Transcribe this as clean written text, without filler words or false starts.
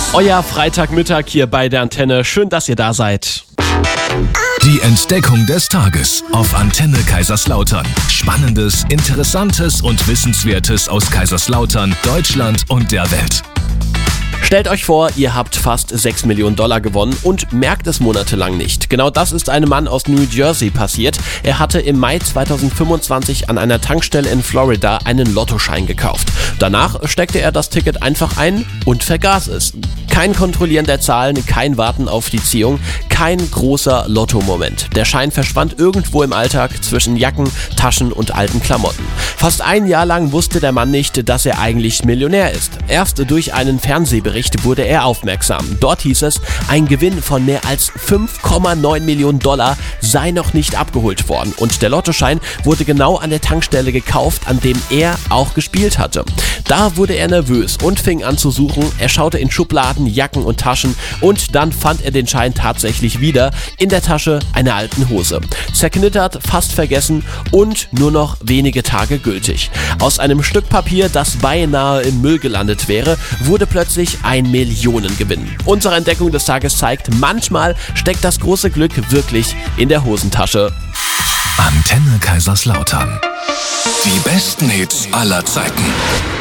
Euer Freitagmittag hier bei der Antenne. Schön, dass ihr da seid. Die Entdeckung des Tages auf Antenne Kaiserslautern. Spannendes, Interessantes und Wissenswertes aus Kaiserslautern, Deutschland und der Welt. Stellt euch vor, ihr habt fast $6 Millionen gewonnen und merkt es monatelang nicht. Genau das ist einem Mann aus New Jersey passiert. Er hatte im Mai 2025 an einer Tankstelle in Florida einen Lottoschein gekauft. Danach steckte er das Ticket einfach ein und vergaß es. Kein Kontrollieren der Zahlen, kein Warten auf die Ziehung, kein großer Lotto-Moment. Der Schein verschwand irgendwo im Alltag zwischen Jacken, Taschen und alten Klamotten. Fast ein Jahr lang wusste der Mann nicht, dass er eigentlich Millionär ist. Erst durch einen Fernsehbericht wurde er aufmerksam. Dort hieß es, ein Gewinn von mehr als $5,9 Millionen sei noch nicht abgeholt worden. Und der Lottoschein wurde genau an der Tankstelle gekauft, an dem er auch gespielt hatte. Da wurde er nervös und fing an zu suchen. Er schaute in Schubladen, Jacken und Taschen und dann fand er den Schein tatsächlich wieder in der Tasche einer alten Hose. Zerknittert, fast vergessen und nur noch wenige Tage gültig. Aus einem Stück Papier, das beinahe im Müll gelandet wäre, wurde plötzlich ein Millionengewinn. Unsere Entdeckung des Tages zeigt, manchmal steckt das große Glück wirklich in der Hosentasche. Antenne Kaiserslautern. Die besten Hits aller Zeiten.